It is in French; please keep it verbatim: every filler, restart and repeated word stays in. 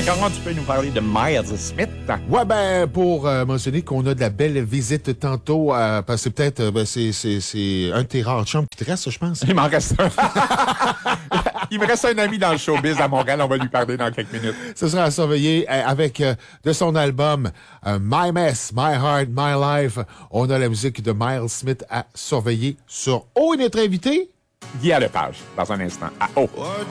comment tu peux nous parler de Miles Smith? Ouais, ben, pour euh, mentionner qu'on a de la belle visite tantôt, euh, parce que c'est peut-être, euh, ben, c'est, c'est, c'est un de tes rares chums qui te reste, je pense. Il m'en reste un. Il me reste un ami dans le showbiz à Montréal. On va lui parler dans quelques minutes. Ce sera à surveiller euh, avec euh, de son album euh, My Mess, My Heart, My Life. On a la musique de Miles Smith à surveiller sur O. Et notre invité? Guy Lepage, dans un instant, à O.